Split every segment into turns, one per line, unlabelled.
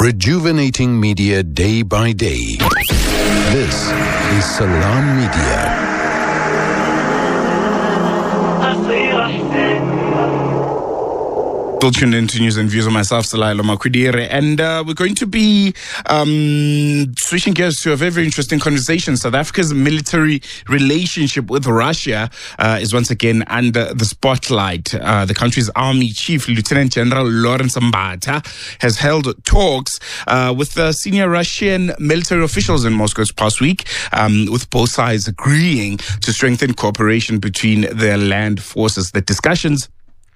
Rejuvenating media day by day. This is Salam Media.
Still tuned into News and Views on myself, Salailo Makwidire, and we're going to be switching gears to a very, very interesting conversation. South Africa's military relationship with Russia is once again under the spotlight. The country's army chief, Lieutenant General Lawrence Mbata, has held talks with senior Russian military officials in Moscow this past week, with both sides agreeing to strengthen cooperation between their land forces. The discussions,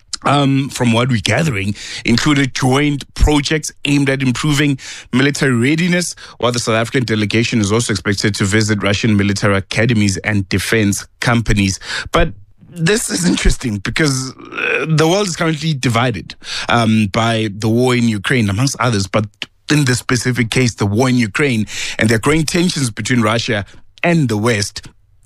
from what we're gathering, included joint projects aimed at improving military readiness, while the South African delegation is also expected to visit Russian military academies and defense companies. But this is interesting because the world is currently divided by the war in Ukraine, amongst others, but in this specific case, the war in Ukraine, and there are growing tensions between Russia and the West.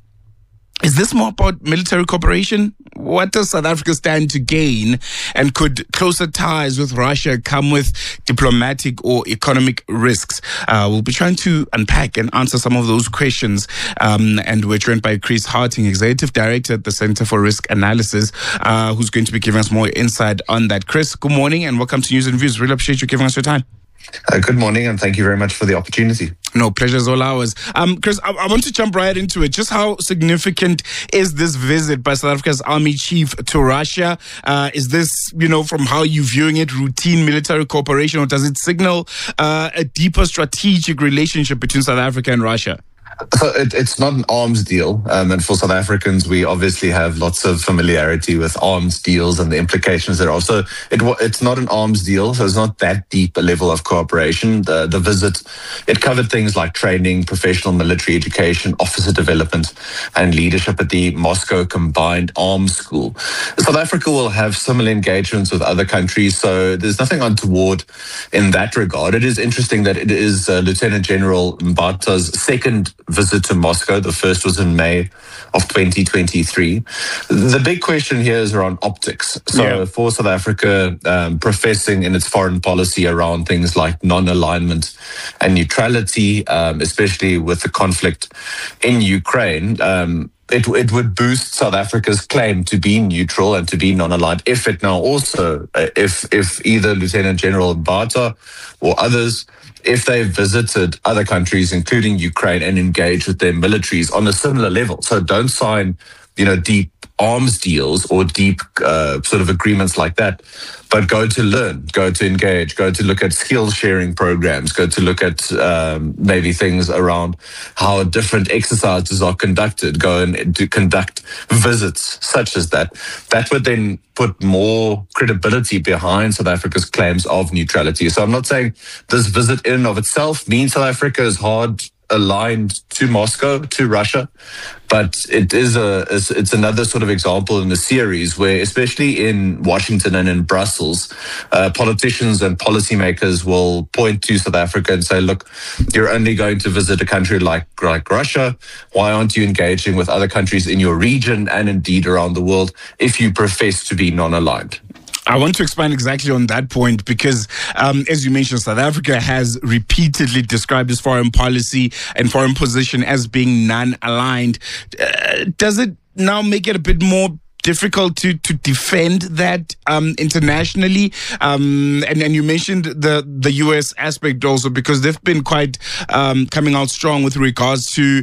Is this more about military cooperation? What does South Africa stand to gain? And could closer ties with Russia come with diplomatic or economic risks? We'll be trying to unpack and answer some of those questions. And we're joined by Chris Harting, Executive Director at the Center for Risk Analysis, who's going to be giving us more insight on that. Chris, good morning and welcome to News and Views. Really appreciate you giving us your time.
Good morning, and thank you very much for the opportunity.
No, pleasure's all ours. Chris, I want to jump right into it. Just how significant is this visit by South Africa's army chief to Russia? Is this, from how you're viewing it, routine military cooperation, or does it signal a deeper strategic relationship between South Africa and Russia?
So it's not an arms deal, and for South Africans, we obviously have lots of familiarity with arms deals and the implications thereof. So it's not an arms deal, so it's not that deep a level of cooperation. The visit, it covered things like training, professional military education, officer development, and leadership at the Moscow Combined Arms School. South Africa will have similar engagements with other countries, so there's nothing untoward in that regard. It is interesting that it is Lieutenant General Mbata's second visit to Moscow. The first was in May of 2023. The big question here is around optics. So for South Africa, professing in its foreign policy around things like non-alignment and neutrality, especially with the conflict in Ukraine, it would boost South Africa's claim to be neutral and to be non-aligned if it now also, if either Lieutenant General Mbata or others, if they visited other countries, including Ukraine, and engage with their militaries on a similar level. So don't sign, deep arms deals or deep sort of agreements like that, but go to learn, go to engage, go to look at skill sharing programs, go to look at maybe things around how different exercises are conducted, go and to conduct visits such as that. That would then put more credibility behind South Africa's claims of neutrality. So I'm not saying this visit in and of itself means South Africa is hard aligned to Moscow, to Russia, but it's another sort of example in the series where, especially in Washington and in Brussels, politicians and policymakers will point to South Africa and say, look, you're only going to visit a country like Russia. Why aren't you engaging with other countries in your region and indeed around the world if you profess to be non-aligned?
I want to expand exactly on that point because, as you mentioned, South Africa has repeatedly described its foreign policy and foreign position as being non-aligned. Does it now make it a bit more difficult to defend that internationally? And you mentioned the U.S. aspect also, because they've been quite coming out strong with regards to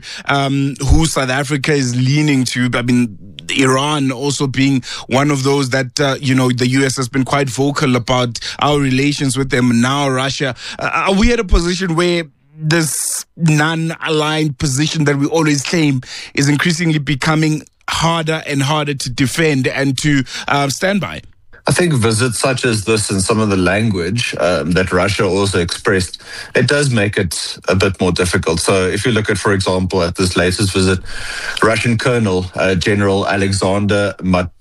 who South Africa is leaning to. I mean, Iran also being one of those that, the U.S. has been quite vocal about our relations with them. Now Russia. Are we at a position where this non-aligned position that we always claim is increasingly becoming harder and harder to defend and to stand by?
I think visits such as this and some of the language that Russia also expressed, it does make it a bit more difficult. So if you look at, for example, at this latest visit, Russian Colonel General Alexander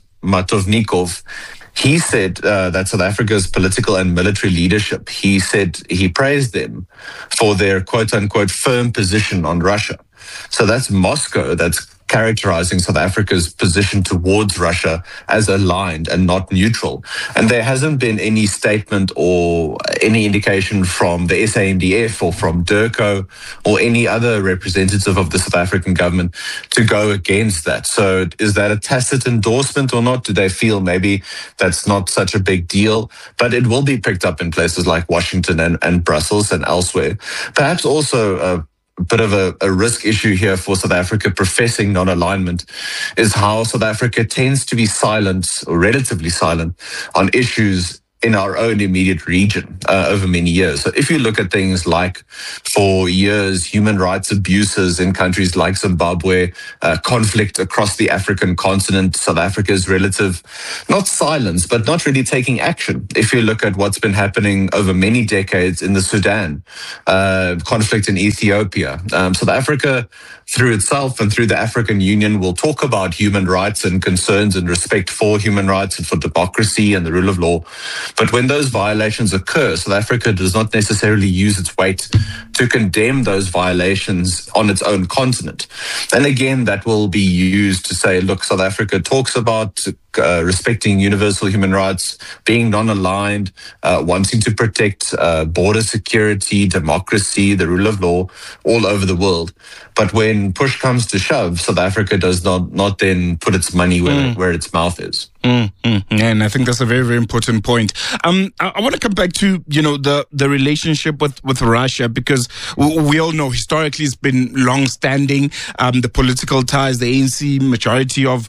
Matovnikov, he said that South Africa's political and military leadership, he said he praised them for their quote-unquote firm position on Russia. So that's Moscow that's characterizing South Africa's position towards Russia as aligned and not neutral. And there hasn't been any statement or any indication from the SANDF or from DIRCO or any other representative of the South African government to go against that. So is that a tacit endorsement or not? Do they feel maybe that's not such a big deal? But it will be picked up in places like Washington and Brussels and elsewhere. Perhaps also a bit of a risk issue here for South Africa professing non-alignment is how South Africa tends to be silent or relatively silent on issues in our own immediate region over many years. So if you look at things like, for years, human rights abuses in countries like Zimbabwe, conflict across the African continent, South Africa's relative, not silence, but not really taking action. If you look at what's been happening over many decades in the Sudan, conflict in Ethiopia, South Africa, through itself and through the African Union, will talk about human rights and concerns and respect for human rights and for democracy and the rule of law. But when those violations occur, South Africa does not necessarily use its weight to condemn those violations on its own continent. And again, that will be used to say, look, South Africa talks about respecting universal human rights, being non-aligned, wanting to protect border security, democracy, the rule of law all over the world. But when push comes to shove, South Africa does not then put its money where its mouth is.
And I think that's a very, very important point. I want to come back to, the relationship with Russia, because we all know historically it's been long-standing. The political ties, the ANC majority of,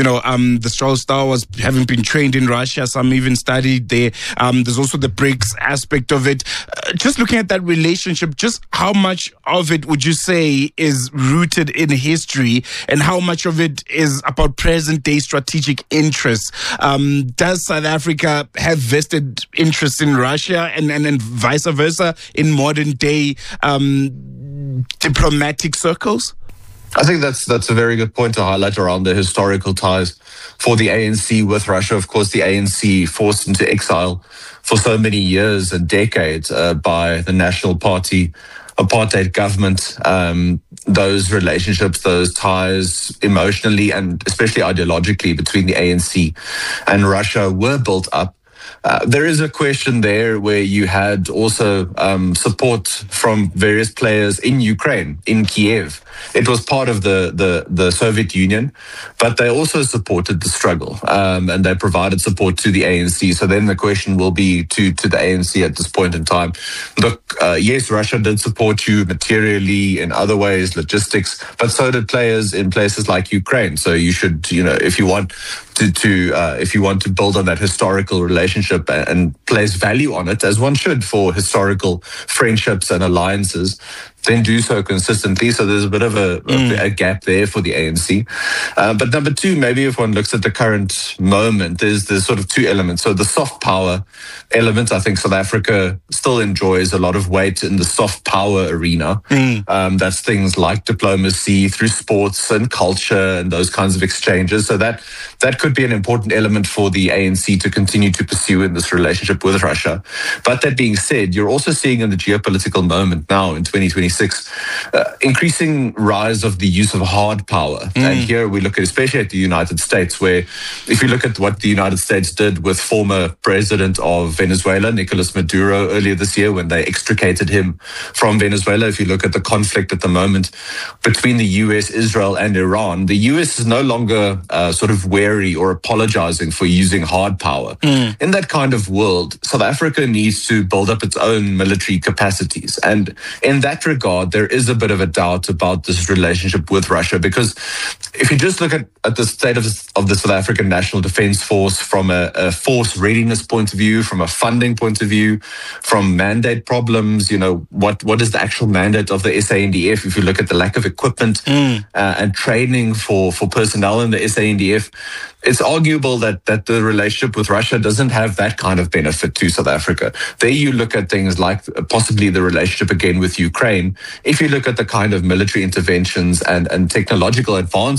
the Stroll Star was having been trained in Russia. Some even studied there. There's also the BRICS aspect of it. Just looking at that relationship, just how much of it would you say is rooted in history and how much of it is about present-day strategic interests? Does South Africa have vested interests in Russia and vice versa in modern day diplomatic circles?
I think that's a very good point to highlight around the historical ties for the ANC with Russia. Of course, the ANC forced into exile for so many years and decades by the National Party apartheid government. Those relationships, those ties emotionally and especially ideologically between the ANC and Russia were built up. There is a question there where you had also support from various players in Ukraine, in Kiev. It was part of the Soviet Union, but they also supported the struggle and they provided support to the ANC. So then the question will be to the ANC at this point in time. Look, yes, Russia did support you materially, in other ways, logistics, but so did players in places like Ukraine. So you should, if you want if you want to build on that historical relationship and place value on it, as one should for historical friendships and alliances, then do so consistently. So there's a bit of a gap there for the ANC. But number two, maybe if one looks at the current moment, there's sort of two elements. So the soft power element, I think South Africa still enjoys a lot of weight in the soft power arena. That's things like diplomacy through sports and culture and those kinds of exchanges. So that could be an important element for the ANC to continue to pursue in this relationship with Russia. But that being said, you're also seeing in the geopolitical moment now in 2026, increasing rise of the use of hard power. And here we look at, especially at the United States, where if you look at what the United States did with former president of Venezuela, Nicolas Maduro, earlier this year when they extricated him from Venezuela, if you look at the conflict at the moment between the US, Israel and Iran, the US is no longer sort of wary or apologizing for using hard power. In that kind of world, South Africa needs to build up its own military capacities. And in that regard, there is a bit of a doubt about this relationship with Russia, because if you just look at the state of the South African National Defence Force from a force readiness point of view, from a funding point of view, from mandate problems, what is the actual mandate of the SANDF? If you look at the lack of equipment and training for personnel in the SANDF, it's arguable that the relationship with Russia doesn't have that kind of benefit to South Africa. There you look at things like possibly the relationship again with Ukraine. If you look at the kind of military interventions and technological advances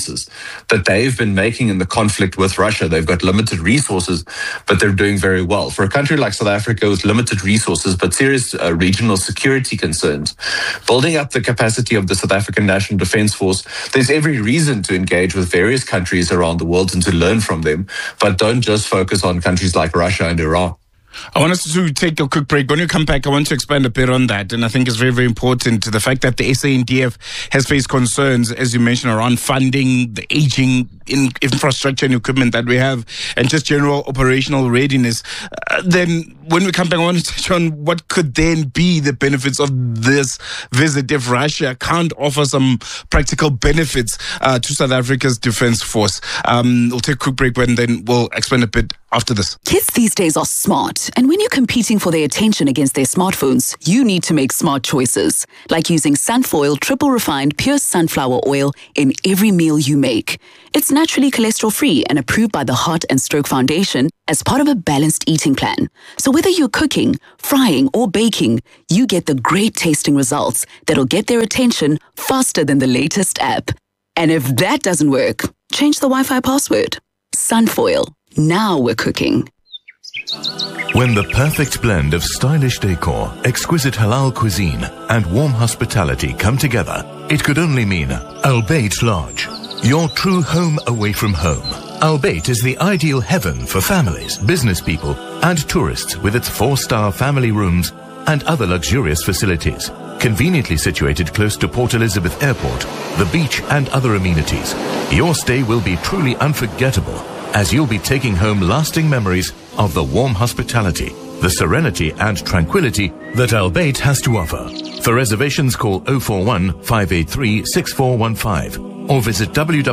advances that they've been making in the conflict with Russia. They've got limited resources, but they're doing very well. For a country like South Africa with limited resources, but serious regional security concerns, building up the capacity of the South African National Defence Force, there's every reason to engage with various countries around the world and to learn from them, but don't just focus on countries like Russia and Iran.
I want us to take a quick break. When you come back, I want to expand a bit on that. And I think it's very, very important to the fact that the SANDF has faced concerns, as you mentioned, around funding, the aging infrastructure and equipment that we have, and just general operational readiness. Then when we come back, I want to touch on what could then be the benefits of this visit if Russia can't offer some practical benefits to South Africa's defense force. We'll take a quick break and then we'll expand a bit after this.
Kids these days are smart, and when you're competing for their attention against their smartphones, you need to make smart choices, like using Sunfoil triple refined pure sunflower oil in every meal you make. It's naturally cholesterol-free and approved by the Heart and Stroke Foundation as part of a balanced eating plan. So whether you're cooking, frying, or baking, you get the great tasting results that'll get their attention faster than the latest app. And if that doesn't work, change the Wi-Fi password. Sunfoil. Now we're cooking.
When the perfect blend of stylish decor, exquisite halal cuisine, and warm hospitality come together, it could only mean Albeit Lodge, your true home away from home. Albeit is the ideal heaven for families, business people, and tourists with its 4-star family rooms and other luxurious facilities. Conveniently situated close to Port Elizabeth Airport, the beach, and other amenities, your stay will be truly unforgettable, as you'll be taking home lasting memories of the warm hospitality, the serenity and tranquility that Albeit has to offer. For reservations, call 041 583 6415 or visit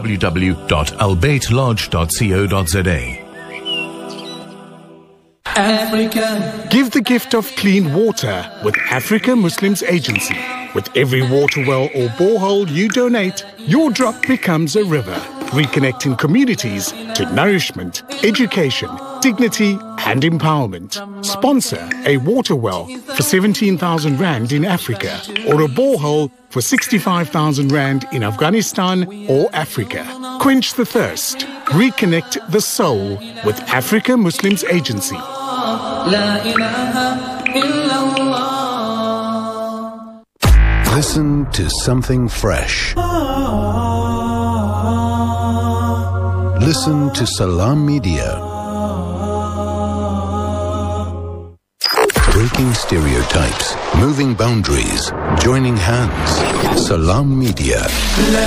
www.albeitlodge.co.za.
Africa. Give the gift of clean water with Africa Muslims Agency. With every water well or borehole you donate, your drop becomes a river, reconnecting communities to nourishment, education, dignity and empowerment. Sponsor a water well for 17,000 Rand in Africa or a borehole for 65,000 Rand in Afghanistan or Africa. Quench the thirst. Reconnect the soul with Africa Muslims Agency.
Listen to something fresh. Listen to Salam Media. Breaking stereotypes, moving boundaries, joining hands. Salam Media.